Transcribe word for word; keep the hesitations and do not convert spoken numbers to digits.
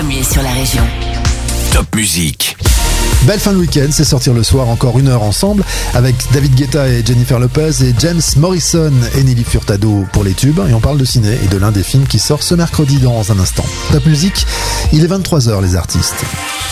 continuez sur la région. Top Musique. Belle fin de week-end, c'est sortir le soir encore une heure ensemble avec David Guetta et Jennifer Lopez et James Morrison et Nelly Furtado pour les tubes. Et on parle de ciné et de l'un des films qui sort ce mercredi dans un instant. Top Musique, il est vingt-trois heures les artistes.